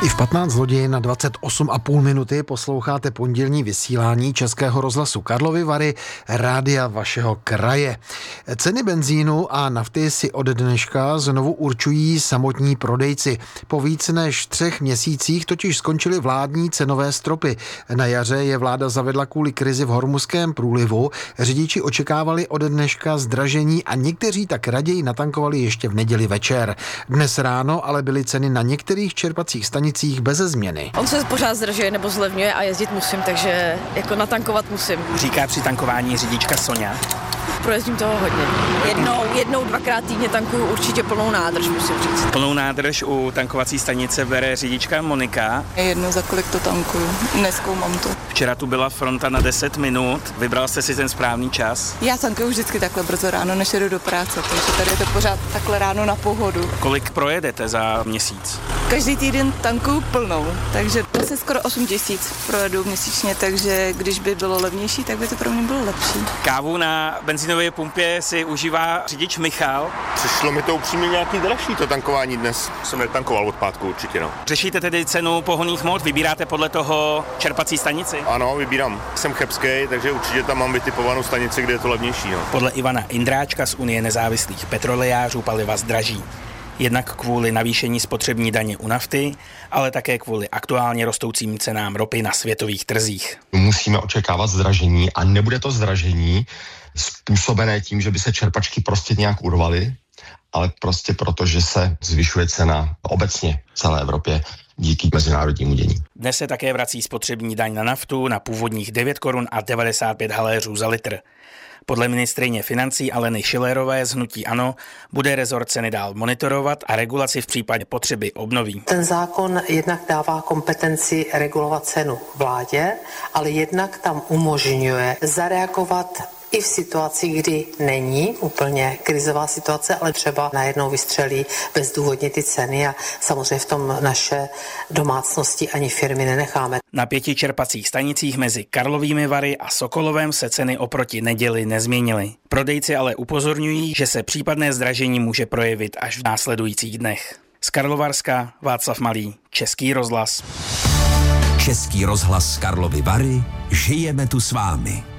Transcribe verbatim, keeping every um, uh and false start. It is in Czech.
I v patnáct hodin na dvacet osm a půl minuty posloucháte pondělní vysílání Českého rozhlasu Karlovy Vary, rádia vašeho kraje. Ceny benzínu a nafty si od dneška znovu určují samotní prodejci. Po víc než třech měsících totiž skončily vládní cenové stropy. Na jaře je vláda zavedla kvůli krizi v Hormuzském průlivu. Řidiči očekávali od dneška zdražení a někteří tak raději natankovali ještě v neděli večer. Dnes ráno ale byly ceny na některých čerpacích stanicích beze změny. On se pořád zdražuje nebo zlevňuje a jezdit musím, takže jako natankovat musím. Říká při tankování řidička Sonja. Projezdím toho hodně. Jednou, jednou, dvakrát týdně tankuju určitě plnou nádrž, musím říct. Plnou nádrž u tankovací stanice bere řidička Monika. Jednou za kolik to tankuju, nezkoumám to. Včera tu byla fronta na deset minut, vybral jste si ten správný čas? Já tankuju vždycky takhle brzo ráno, než jdu do práce, takže tady je to pořád takhle ráno na pohodu. Kolik projedete za měsíc? Každý týden tankuju plnou, takže asi skoro osm tisíc projedu měsíčně, takže když by bylo levnější, tak by to pro mě bylo lepší. Kávu na benzinové pumpě si užívá řidič Michal. Přišlo mi to upřímně nějaký dražší to tankování dnes. Jsem netankoval od pátku určitě, no. Řešíte tedy cenu pohonných hmot? Vybíráte podle toho čerpací stanici? Ano, vybírám. Jsem chebský, takže určitě tam mám vytipovanou stanici, kde je to levnější, no. Podle Ivana Indráčka z Unie nezávislých petrolejářů paliva zdraží. Jednak kvůli navýšení spotřební daně u nafty, ale také kvůli aktuálně rostoucím cenám ropy na světových trzích. Musíme očekávat zdražení a nebude to zdražení způsobené tím, že by se čerpačky prostě nějak urvaly, ale prostě proto, že se zvyšuje cena obecně v celé Evropě díky mezinárodnímu dění. Dnes se také vrací spotřební daň na naftu na původních devět korun a devadesát pět haléřů za litr. Podle ministryně financí Aleny Schillerové z hnutí ANO bude rezort ceny dál monitorovat a regulaci v případě potřeby obnoví. Ten zákon jednak dává kompetenci regulovat cenu vládě, ale jednak tam umožňuje zareagovat i v situaci, kdy není úplně krizová situace, ale třeba najednou vystřelí bezdůvodně ty ceny a samozřejmě v tom naše domácnosti ani firmy nenecháme. Na pěti čerpacích stanicích mezi Karlovými Vary a Sokolovem se ceny oproti neděli nezměnily. Prodejci ale upozorňují, že se případné zdražení může projevit až v následujících dnech. Z Karlovarska Václav Malý, Český rozhlas. Český rozhlas Karlovy Vary, žijeme tu s vámi.